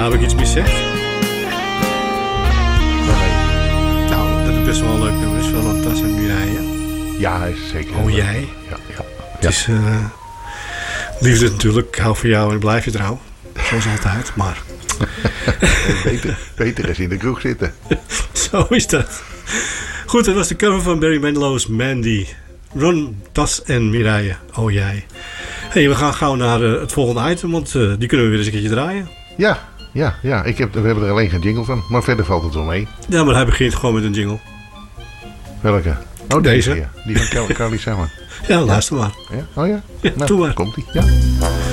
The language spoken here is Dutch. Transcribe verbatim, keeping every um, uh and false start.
Nou, heb ik iets gezegd? Nee. Nou, dat is best wel een leuk nummer is van Tas en Mireille. Ja, hij is zeker. Oh, jij? Ja, ja. Het is uh, liefde natuurlijk. Ik hou van jou en blijf je trouw. Zoals altijd, maar... Beter, beter is in de kroeg zitten. Zo is dat. Goed, dat was de cover van Barry Manilow's Mandy. Ron, Tas en Mireille. Oh jij. Hey, we gaan gauw naar uh, het volgende item, want uh, die kunnen we weer eens een keertje draaien. Ja, ja, ja. Ik heb, we hebben er alleen geen jingle van, maar verder valt het wel mee. Ja, maar hij begint gewoon met een jingle. Welke? Oh, deze. deze ja. Die van Carly Simon. Ja, luister maar. Ja? Oh ja? Ja, nou, doe maar. Komt-ie. Ja.